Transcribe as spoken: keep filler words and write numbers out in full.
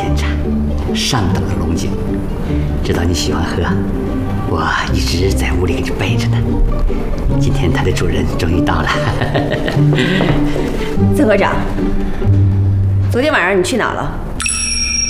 甜茶，上等的龙井。知道你喜欢喝，我一直在屋里给你备着呢。今天它的主人终于到了。 曾科长，昨天晚上你去哪了？